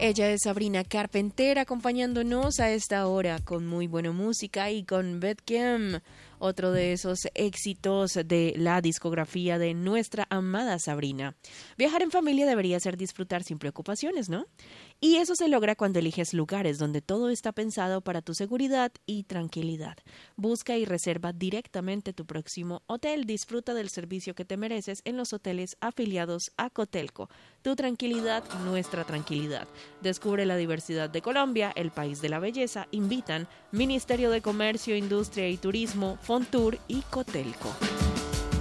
Ella es Sabrina Carpenter, acompañándonos a esta hora con muy buena música y con Betkem, otro de esos éxitos de la discografía de nuestra amada Sabrina. Viajar en familia debería ser disfrutar sin preocupaciones, ¿no? Y eso se logra cuando eliges lugares donde todo está pensado para tu seguridad y tranquilidad. Busca y reserva directamente tu próximo hotel. Disfruta del servicio que te mereces en los hoteles afiliados a Cotelco. Tu tranquilidad, nuestra tranquilidad. Descubre la diversidad de Colombia, el país de la belleza. Invitan Ministerio de Comercio, Industria y Turismo, Fontur y Cotelco.